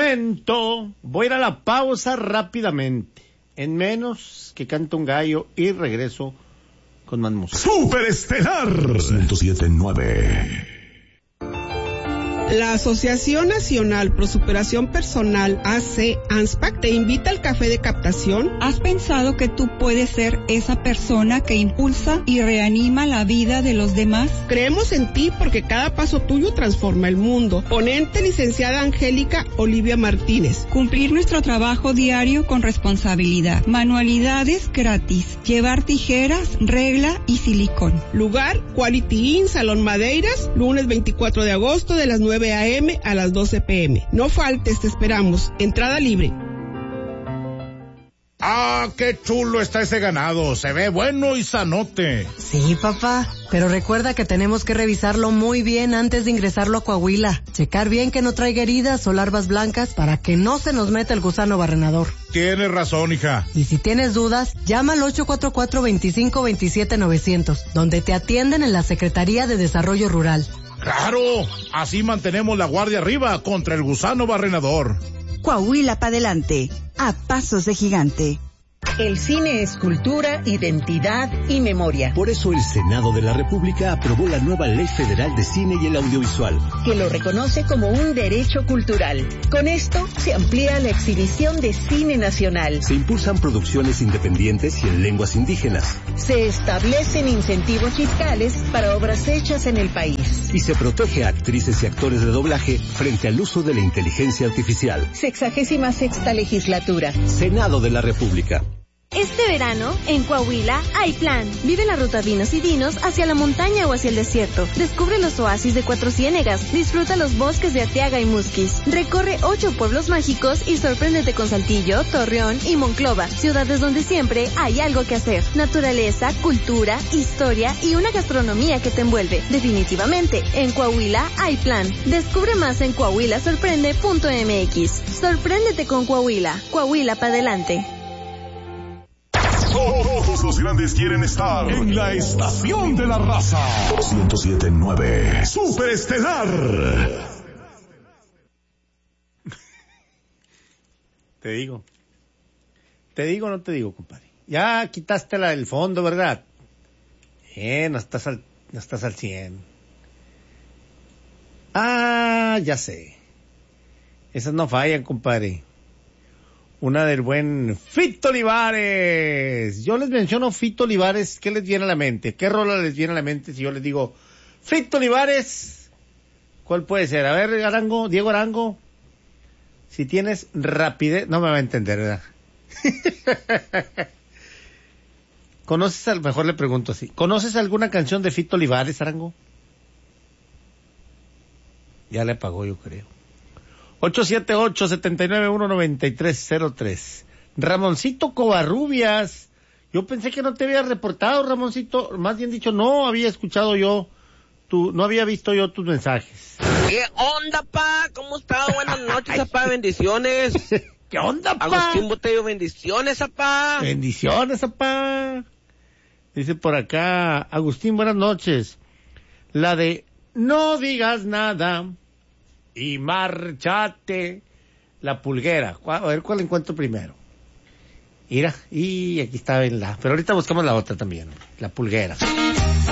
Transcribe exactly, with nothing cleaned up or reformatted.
momento voy a ir a la pausa rápidamente. En menos que canta un gallo y regreso con más música. Superestelar ciento siete punto nueve. La Asociación Nacional Pro Superación Personal A C ANSPAC te invita al café de captación. ¿Has pensado que tú puedes ser esa persona que impulsa y reanima la vida de los demás? Creemos en ti porque cada paso tuyo transforma el mundo. Ponente licenciada Angélica Olivia Martínez. Cumplir nuestro trabajo diario con responsabilidad. Manualidades gratis. Llevar tijeras, regla y silicón. Lugar, Quality Inn, Salón Madeiras, lunes veinticuatro de agosto de las nueve a eme a las doce pe eme. No faltes, te esperamos. Entrada libre. ¡Ah, qué chulo está ese ganado! Se ve bueno y sanote. Sí, papá, pero recuerda que tenemos que revisarlo muy bien antes de ingresarlo a Coahuila. Checar bien que no traiga heridas o larvas blancas para que no se nos meta el gusano barrenador. Tienes razón, hija. Y si tienes dudas, llama al ocho cuatro cuatro, veinticinco, veintisiete, novecientos, donde te atienden en la Secretaría de Desarrollo Rural. ¡Claro! Así mantenemos la guardia arriba contra el gusano barrenador. Coahuila pa' adelante, a pasos de gigante. El cine es cultura, identidad y memoria. Por eso el Senado de la República aprobó la nueva Ley Federal de Cine y el Audiovisual, que lo reconoce como un derecho cultural. Con esto se amplía la exhibición de cine nacional. Se impulsan producciones independientes y en lenguas indígenas. Se establecen incentivos fiscales para obras hechas en el país. Y se protege a actrices y actores de doblaje frente al uso de la inteligencia artificial. Sexagésima sexta legislatura. Senado de la República. Este verano, en Coahuila, hay plan. Vive la ruta Vinos y Dinos hacia la montaña o hacia el desierto. Descubre los oasis de Cuatro Ciénegas. Disfruta los bosques de Arteaga y Musquis. Recorre ocho pueblos mágicos y sorpréndete con Saltillo, Torreón y Monclova. Ciudades donde siempre hay algo que hacer. Naturaleza, cultura, historia y una gastronomía que te envuelve. Definitivamente, en Coahuila hay plan. Descubre más en coahuila sorprende punto eme equis. Sorpréndete con Coahuila. Coahuila pa' adelante. Todos los grandes quieren estar en la estación de la raza. ciento siete punto nueve. Superestelar. Te digo. Te digo o no te digo, compadre. Ya quitaste la del fondo, ¿verdad? Eh, no estás al, no estás al cien. Ah, ya sé. Esas no fallan, compadre. Una del buen Fito Olivares. Yo les menciono Fito Olivares, ¿qué les viene a la mente? ¿Qué rola les viene a la mente si yo les digo Fito Olivares? ¿Cuál puede ser? A ver, Arango, Diego Arango. Si tienes rapidez, no me va a entender, ¿verdad? ¿Conoces, al mejor le pregunto así, ¿conoces alguna canción de Fito Olivares, Arango? Ya le apagó, yo creo. ocho siete ocho, siete nueve uno, nueve tres cero tres. Ramoncito Covarrubias. Yo pensé que no te había reportado, Ramoncito. Más bien dicho, no había escuchado yo, tu, no había visto yo tus mensajes. ¿Qué onda, pa? ¿Cómo está? Buenas noches, apá. Bendiciones. ¿Qué onda, pa? Agustín Botello, bendiciones, apá. Bendiciones, apá. Dice por acá, Agustín, buenas noches. La de no digas nada y márchate, La Pulguera. A ver cuál encuentro primero. Mira, y aquí está en la, pero ahorita buscamos la otra también, La Pulguera.